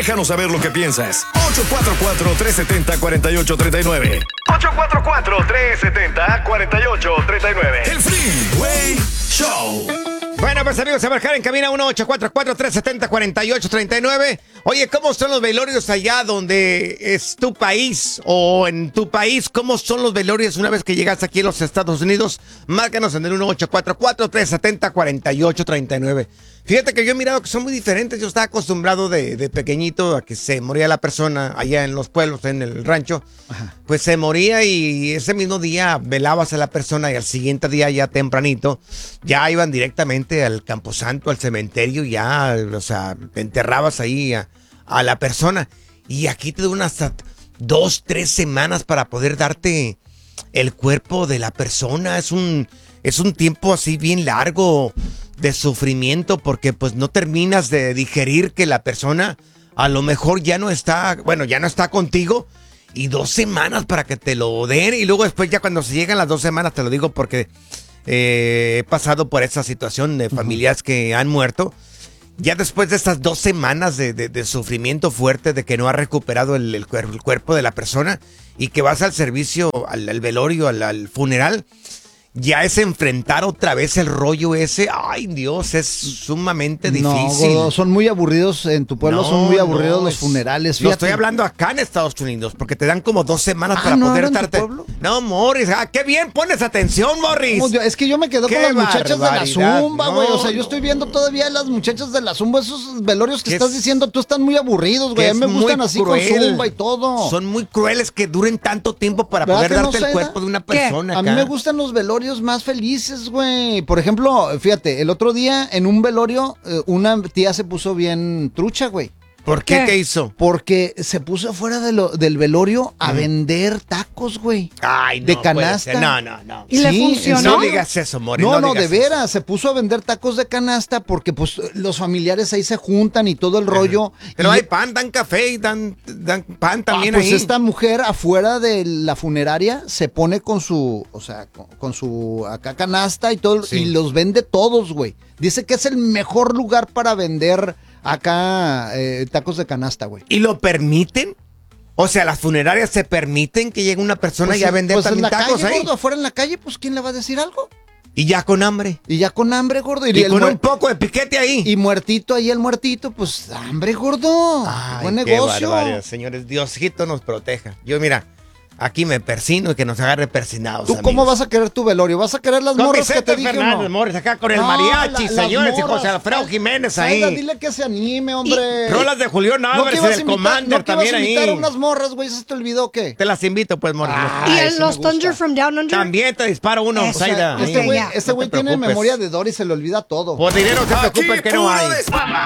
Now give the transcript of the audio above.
Déjanos saber lo que piensas. 844-370-4839. 844-370-4839. El Freeway Show. Bueno, pues amigos, a marcar en cabina 1-844-370-4839. Oye, ¿cómo son los velorios allá donde es tu país? O en tu país, ¿cómo son los velorios una vez que llegas aquí a los Estados Unidos? Márcanos en el 1-844-370-4839. Fíjate que yo he mirado que son muy diferentes. Yo estaba acostumbrado de pequeñito a que se moría la persona allá en los pueblos, en el rancho. Ajá. Pues se moría y ese mismo día velabas a la persona y al siguiente día ya tempranito ya iban directamente al camposanto, al cementerio, ya, o sea, te enterrabas ahí a la persona. Y aquí te duran hasta 2, 3 semanas para poder darte el cuerpo de la persona. Es un tiempo así bien largo de sufrimiento porque pues no terminas de digerir que la persona a lo mejor ya no está contigo y 2 semanas para que te lo den y luego después ya cuando se llegan las 2 semanas, te lo digo porque he pasado por esa situación de familias que han muerto. Ya después de estas 2 semanas de sufrimiento fuerte, de que no ha recuperado el cuerpo de la persona y que vas al servicio, al velorio, al funeral, ya es enfrentar otra vez el rollo ese. Ay, Dios, es sumamente difícil. No, son muy aburridos en tu pueblo, son muy aburridos los funerales. Lo estoy hablando acá en Estados Unidos, porque te dan como 2 semanas para poder darte. No, Morris, qué bien pones atención, Morris. Es que yo me quedo con las muchachas de la Zumba, güey. O sea, yo estoy viendo todavía las muchachas de la Zumba, esos velorios que estás diciendo, tú están muy aburridos, güey. A mí me gustan así con Zumba y todo. Son muy crueles que duren tanto tiempo para poder darte el cuerpo de una persona. A mí me gustan los velorios más felices, güey. Por ejemplo, fíjate, el otro día en un velorio una tía se puso bien trucha, güey. ¿Por qué? ¿Qué hizo? Porque se puso afuera del velorio a vender tacos, güey. Ay, no. De canasta. No. ¿Y le funcionó? No digas eso, Mori. No, de veras. Se puso a vender tacos de canasta porque, pues, los familiares ahí se juntan y todo el rollo. Pero hay pan, dan café y dan pan también ahí. Pues esta mujer afuera de la funeraria se pone con su, o sea, con su acá canasta y todo, y los vende todos, güey. Dice que es el mejor lugar para vender acá tacos de canasta, güey. ¿Y lo permiten? O sea, las funerarias se permiten que llegue una persona y a vender también tacos calle, ahí. Gordo, afuera en la calle, pues ¿quién le va a decir algo? Y ya con hambre. Gordo. Y con un poco de piquete ahí. Y muertito ahí el muertito, pues hambre, gordo. Ay, buen negocio. Qué barbaridad, señores. Diosito nos proteja. Yo, mira, aquí me persino y que nos agarre persinados. ¿Tú cómo vas a querer tu velorio? ¿Vas a querer las morras que te dije? Fernández, Morris, acá con el mariachi, señores, y José Alfredo Jiménez ahí. Dile que se anime, hombre. Rolas de Julián Álvarez y del Commander también ahí. ¿No que ibas a invitar a unas morras, güey? ¿Se te olvidó o qué? Te las invito, pues, Morris. ¿Y los Thunder from Down Under? También te disparo uno, Zaida. Este güey tiene memoria de Dory, se le olvida todo. Por dinero no se preocupen que no hay.